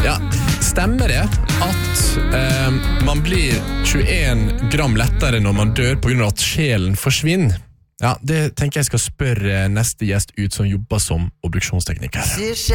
Ja, stemmer det at man blir 21 gram lettere når man dør på grunn av at sjelen forsvinner? Ja, det tenker jeg skal spørre neste gjest ut som jobber som obduksjonstekniker.